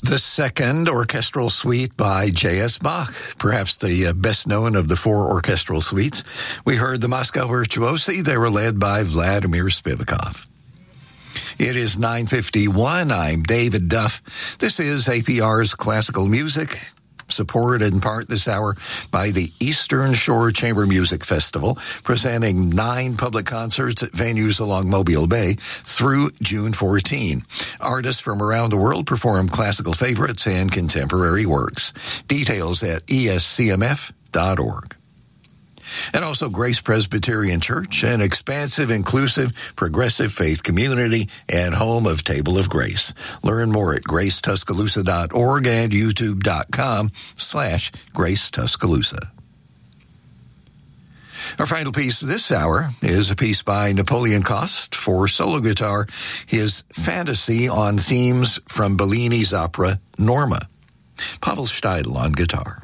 The second orchestral suite by J.S. Bach, perhaps the best known of the four orchestral suites. We heard the Moscow Virtuosi. They were led by Vladimir Spivakov. It is 9:51. I'm David Duff. This is APR's Classical Music, supported in part this hour by the Eastern Shore Chamber Music Festival, presenting 9 public concerts at venues along Mobile Bay through June 14. Artists from around the world perform classical favorites and contemporary works. Details at escmf.org. And also Grace Presbyterian Church, an expansive, inclusive, progressive faith community and home of Table of Grace. Learn more at gracetuscaloosa.org and youtube.com/GraceTuscaloosa. Our final piece this hour is a piece by Napoleon Coste for solo guitar, his fantasy on themes from Bellini's opera Norma. Pavel Steidl on guitar.